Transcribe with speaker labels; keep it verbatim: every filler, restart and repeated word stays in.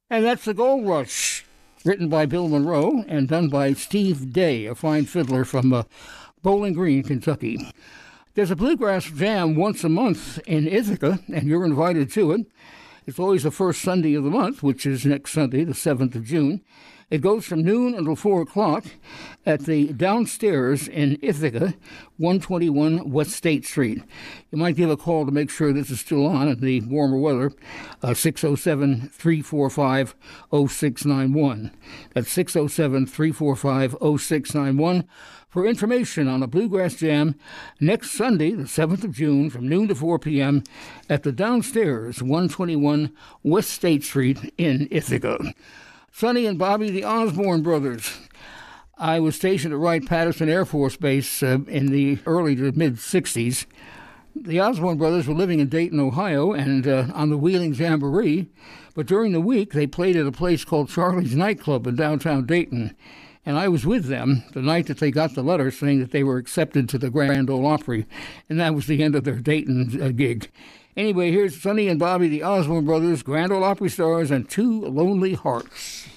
Speaker 1: And that's The Gold Rush, written by Bill Monroe and done by Steve Day, a fine fiddler from uh, Bowling Green, Kentucky. There's a bluegrass jam once a month in Ithaca, and you're invited to it. It's always the first Sunday of the month, which is next Sunday, the seventh of June. It goes from noon until four o'clock at the Downstairs in Ithaca, one twenty-one West State Street. You might give a call to make sure this is still on in the warmer weather, uh, six oh seven, three four five, oh six nine one. That's six oh seven, three four five, oh six nine one. For information on the Bluegrass Jam next Sunday, the seventh of June, from noon to four p.m. at the Downstairs, one twenty-one West State Street in Ithaca. Sonny and Bobby, the Osborne brothers. I was stationed at Wright-Patterson Air Force Base uh, in the early to mid-sixties. The Osborne brothers were living in Dayton, Ohio, and uh, on the Wheeling Jamboree. But during the week, they played at a place called Charlie's Nightclub in downtown Dayton. And I was with them the night that they got the letter saying that they were accepted to the Grand Ole Opry. And that was the end of their Dayton uh, gig. Anyway, here's Sonny and Bobby, the Osborne brothers, Grand Ole Opry stars, and Two Lonely Hearts.